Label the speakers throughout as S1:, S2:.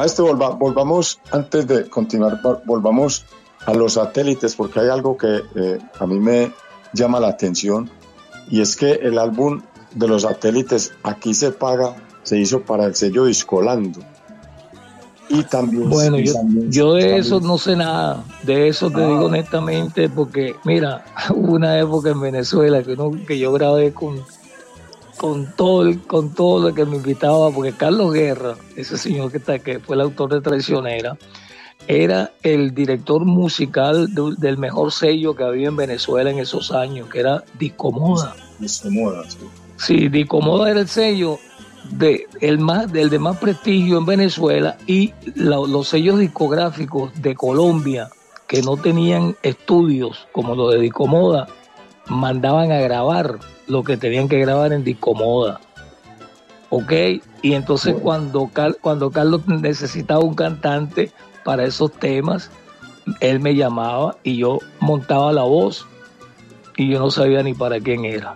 S1: Maestro, volvamos, antes de continuar, volvamos a los satélites, porque hay algo que a mí me llama la atención, y es que el álbum de los satélites, Aquí se paga, se hizo para el sello Discolando. Y también...
S2: Bueno, yo de eso no sé nada, de eso te digo honestamente, porque mira, hubo una época en Venezuela que yo grabé con todo lo que me invitaba, porque Carlos Guerra, ese señor que fue el autor de Traicionera, era el director musical del mejor sello que había en Venezuela en esos años, que era Discomoda.
S1: Discomoda, sí.
S2: Sí, Discomoda era el sello del de más prestigio en Venezuela, y los sellos discográficos de Colombia que no tenían estudios como los de Discomoda mandaban a grabar lo que tenían que grabar en Discomoda. ¿Ok? Y entonces cuando Carlos necesitaba un cantante para esos temas, él me llamaba y yo montaba la voz y yo no sabía ni para quién era.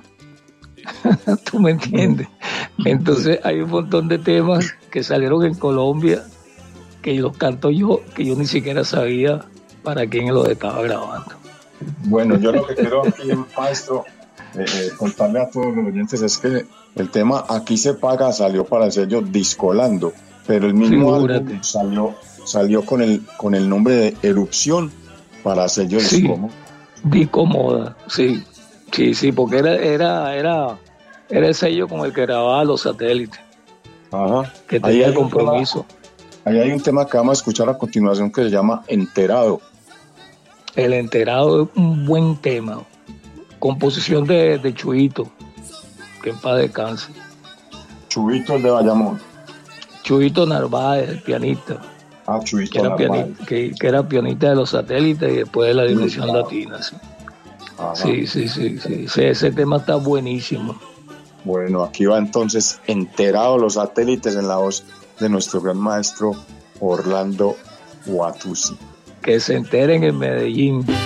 S2: ¿Tú me entiendes? Entonces hay un montón de temas que salieron en Colombia que los canto yo, que yo ni siquiera sabía para quién los estaba grabando.
S1: Bueno, yo lo que quiero aquí, maestro, contarle a todos los oyentes es que el tema Aquí se paga salió para el sello Discolando, pero el mismo álbum salió con el nombre de Erupción para sello
S2: Discomoda, sí, porque era el sello con el que grababa los satélites.
S1: Ajá.
S2: Que tenía el compromiso.
S1: Ahí hay un tema que vamos a escuchar a continuación que se llama Enterado.
S2: El Enterado es un buen tema. Composición de Chuito, que en paz descanse.
S1: Chuito, el de Bayamón.
S2: Chuito Narváez, el pianista.
S1: Chuito Narváez.
S2: Que era pianista de los satélites y después de la Dimensión Latina. Sí. Sí. Ese tema está buenísimo.
S1: Bueno, aquí va entonces Enterado, los satélites, en la voz de nuestro gran maestro Orlando Watusi.
S2: Que se enteren en Medellín.